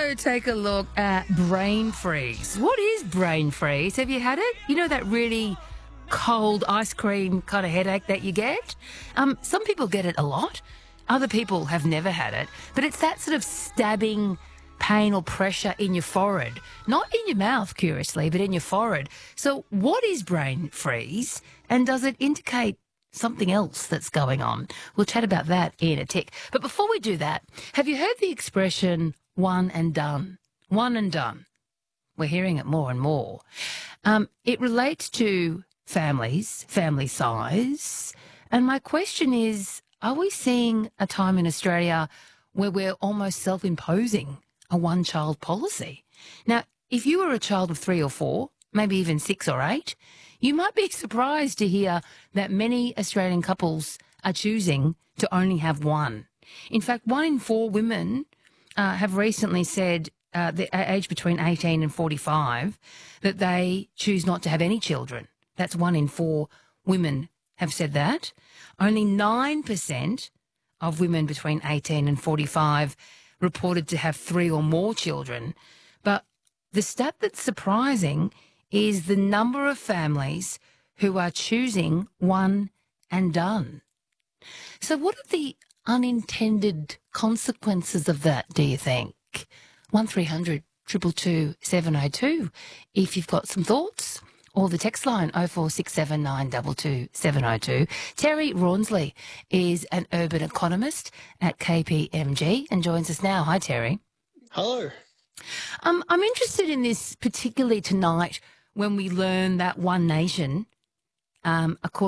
also take a look at brain freeze. What is brain freeze? Have you had it? You know that really cold ice cream kind of headache that you get? Some people get it a lot. Other people have never had it. But it's that sort of stabbing pain or pressure in your forehead. Not in your mouth, curiously, but in your forehead. So what is brain freeze? And does it indicate something else that's going on? We'll chat about that in a tick. But before we do that, have you heard the expression one and done? One and done. We're hearing it more and more. It relates to families, family size. And my question is, are we seeing a time in Australia where we're almost self-imposing a one-child policy? Now, if you were a child of 3 or 4, maybe even 6 or 8, you might be surprised to hear that many Australian couples are choosing to only have one. In fact, 1 in 4 women have recently said, the age between 18 and 45, that they choose not to have any children. That's 1 in 4 women have said that. Only 9% of women between 18 and 45 reported to have 3 or more children. But the stat that's surprising is the number of families who are choosing one and done. So what are the unintended consequences of that, do you think? 1300 222 702 if you've got some thoughts, or the text line 0467 922 702. Terry Rawnsley is an urban economist at KPMG and joins us now. Hi, Terry. Hello. I'm interested in this particularly tonight when we learn that One Nation, according